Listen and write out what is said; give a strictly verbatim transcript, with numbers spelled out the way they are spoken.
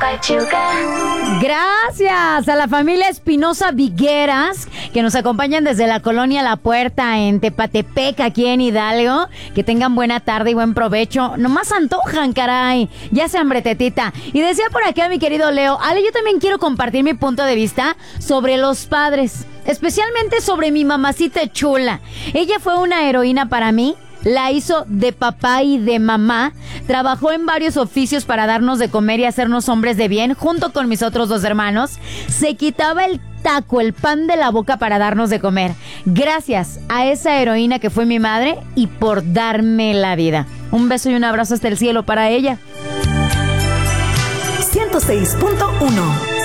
Gracias a la familia Espinosa Vigueras, que nos acompañan desde la colonia La Puerta en Tepatepec, aquí en Hidalgo. Que tengan buena tarde y buen provecho. Nomás antojan, caray. Ya se hambre, tetita. Y decía por acá mi querido Leo, Ale, yo también quiero compartir mi punto de vista sobre los padres, especialmente sobre mi mamacita chula. Ella fue una heroína para mí. La hizo de papá y de mamá. Trabajó en varios oficios para darnos de comer y hacernos hombres de bien, junto con mis otros dos hermanos. Se quitaba el taco, el pan de la boca para darnos de comer. Gracias a esa heroína que fue mi madre y por darme la vida. Un beso y un abrazo hasta el cielo para ella. ciento seis punto uno